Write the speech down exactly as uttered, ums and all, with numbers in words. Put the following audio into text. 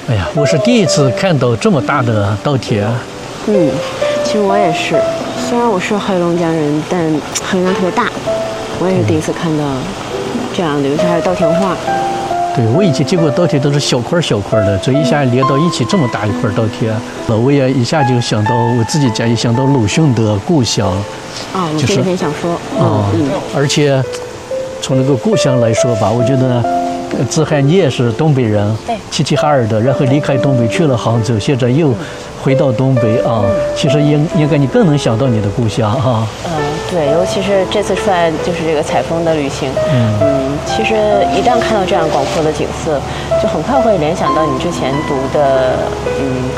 哎呀，我是第一次看到这么大的稻田。 嗯，其实我也是，虽然我是黑龙江人，但黑龙江特别大，我也是第一次看到这样的，尤其还有稻田画。 对，我以前见过稻田都是小块小块的，这一下连到一起这么大一块稻田，我也一下就想到我自己家，也想到鲁迅的故乡。 啊、哦， 就是这篇小说。 啊、嗯，嗯，而且从那个故乡来说吧，我觉得子涵你也是东北人，齐齐哈尔的，然后离开东北去了杭州，现在又回到东北啊。嗯、其实应应该你更能想到你的故乡啊。 嗯，对，尤其是这次出来就是这个采风的旅行，嗯嗯，其实一旦看到这样广阔的景色，就很快会联想到你之前读的嗯